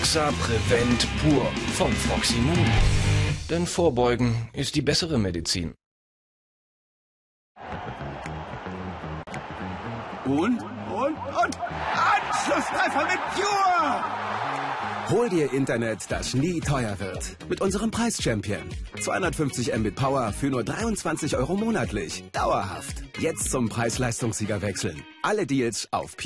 Foxa Prevent Pur von Froximun. Denn Vorbeugen ist die bessere Medizin. Und Anschlusstreffer mit Pure! Hol dir Internet, das nie teuer wird. Mit unserem Preis-Champion. 250 Mbit Power für nur 23 € monatlich. Dauerhaft. Jetzt zum Preis-Leistungssieger wechseln. Alle Deals auf